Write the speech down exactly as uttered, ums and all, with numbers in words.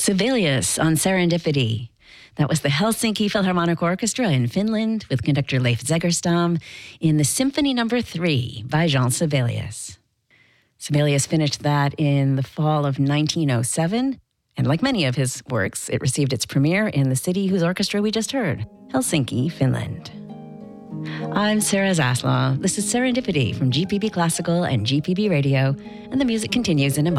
Sibelius on Serendipity. That was the Helsinki Philharmonic Orchestra in Finland with conductor Leif Zegerstam in the Symphony Number Three by Jean Sibelius. Sibelius finished that in the fall of nineteen oh seven, and like many of his works, it received its premiere in the city whose orchestra we just heard, Helsinki, Finland. I'm Sarah Zaslaw. This is Serendipity from G P B Classical and G P B Radio, and the music continues in a moment.